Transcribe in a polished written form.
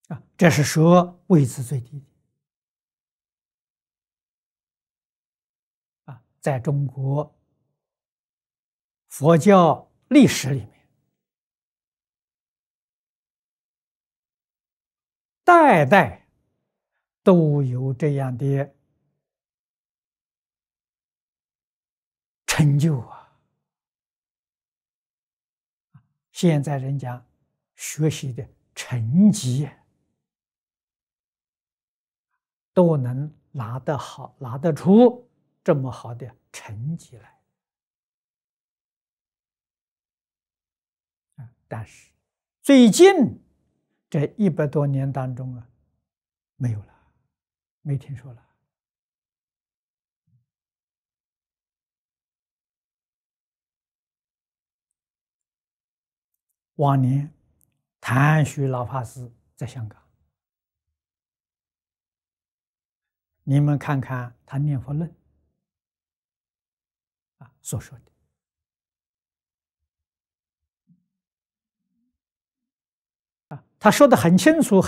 这是说位置最低的在中国佛教历史里面，代代都有这样的成就现在人家学习的成绩都能拿得好，拿得出这么好的成绩来但是最近这100多年当中没有了，没听说了。往年谭旭老法师在香港，你们看看他念佛论所说的，他说的很清楚。